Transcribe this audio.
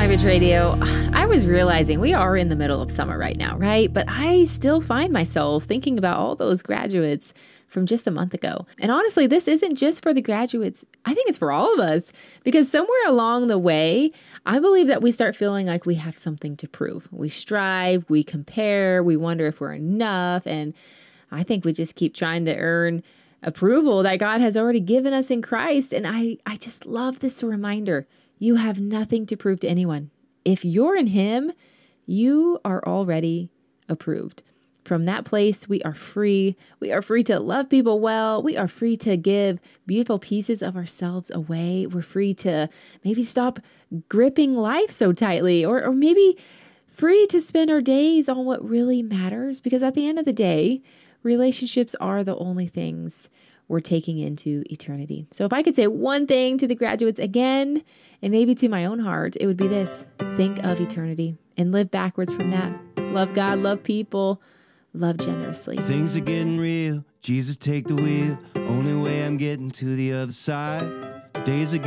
Ridge Radio. I was realizing we are in the middle of summer right now, right? But I still find myself thinking about all those graduates from just a month ago. And honestly, this isn't just for the graduates. I think it's for all of us, because somewhere along the way, I believe that we start feeling like we have something to prove. We strive, we compare, we wonder if we're enough. And I think we just keep trying to earn approval that God has already given us in Christ. And I just love this reminder. You have nothing to prove to anyone. If you're in Him, you are already approved. From that place, we are free. We are free to love people well. We are free to give beautiful pieces of ourselves away. We're free to maybe stop gripping life so tightly, or maybe free to spend our days on what really matters. Because at the end of the day, relationships are the only things we're taking into eternity. So if I could say one thing to the graduates again, and maybe to my own heart, it would be this: think of eternity and live backwards from that. Love God, love people, love generously. Things are getting real. Jesus, take the wheel. Only way I'm getting to the other side. Days are